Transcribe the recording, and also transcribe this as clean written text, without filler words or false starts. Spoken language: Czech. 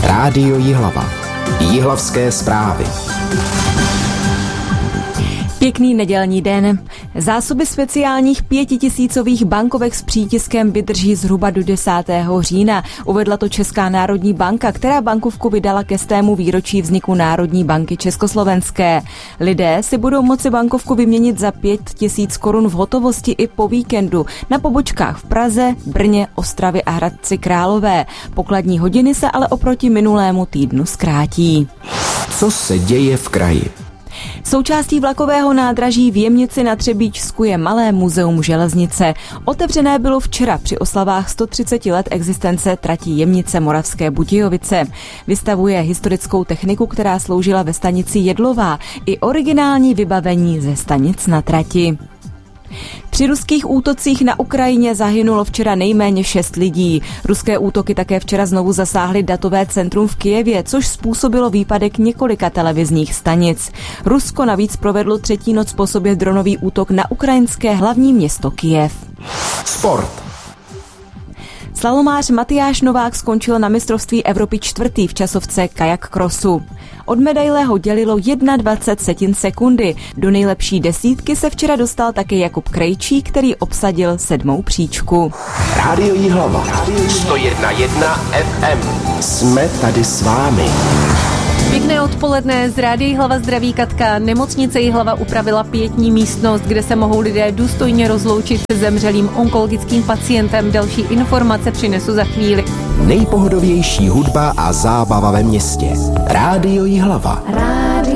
Rádio Jihlava. Jihlavské zprávy. Pěkný nedělní den. Zásoby speciálních 5000 bankovek s přítiskem vydrží zhruba do 10. října. Uvedla to Česká národní banka, která bankovku vydala ke 100. výročí vzniku Národní banky československé. Lidé si budou moci bankovku vyměnit za 5000 korun v hotovosti i po víkendu na pobočkách v Praze, Brně, Ostravě a Hradci Králové. Pokladní hodiny se ale oproti minulému týdnu zkrátí. Co se děje v kraji? Součástí vlakového nádraží v Jemnici na Třebíčsku je malé muzeum železnice. Otevřené bylo včera při oslavách 130 let existence trati Jemnice Moravské Budějovice. Vystavuje historickou techniku, která sloužila ve stanici Jedlová, i originální vybavení ze stanic na trati. Při ruských útocích na Ukrajině zahynulo včera nejméně 6 lidí. Ruské útoky také včera znovu zasáhly datové centrum v Kyjevě, což způsobilo výpadek několika televizních stanic. Rusko navíc provedlo 3. noc po sobě dronový útok na ukrajinské hlavní město Kyjev. Sport. Slalomář Matyáš Novák skončil na mistrovství Evropy 4. v časovce kajak crossu. Od medaile ho dělilo 21 sekundy. Do nejlepší desítky se včera dostal také Jakub Krejčí, který obsadil 7. příčku. Rádio Jihlava. 101,1 FM. Jsme tady s vámi. Pěkné odpoledne, z Rádia Jihlava zdraví Katka. Nemocnice Jihlava upravila pietní místnost, kde se mohou lidé důstojně rozloučit se zemřelým onkologickým pacientem. Další informace přinesu za chvíli. Nejpohodovější hudba a zábava ve městě. Rádio Jihlava.